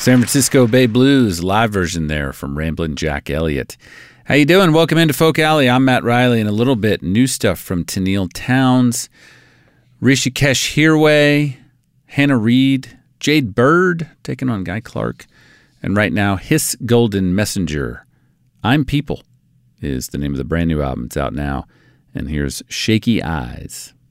San Francisco Bay Blues, live version there from Ramblin' Jack Elliott. How you doing? Welcome into Folk Alley. I'm Matt Riley, and a little bit new stuff from Tenille Townes, Rishikesh Hirway, Hannah Reid, Jade Bird, taking on Guy Clark, and right now, Hiss Golden Messenger. I'm People is the name of the brand new album. It's out now, and here's Shaky Eyes.